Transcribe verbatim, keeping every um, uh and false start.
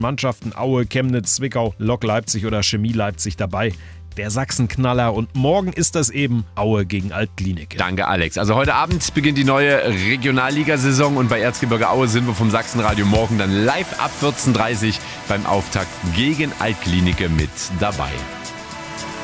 Mannschaften Aue, Chemnitz, Zwickau, Lok Leipzig oder Chemie Leipzig dabei. Der Sachsenknaller und morgen ist das eben Aue gegen Alt-Glienicke. Danke, Alex. Also heute Abend beginnt die neue Regionalligasaison und bei Erzgebirge Aue sind wir vom Sachsenradio morgen dann live ab vierzehn Uhr dreißig beim Auftakt gegen Alt-Glienicke mit dabei.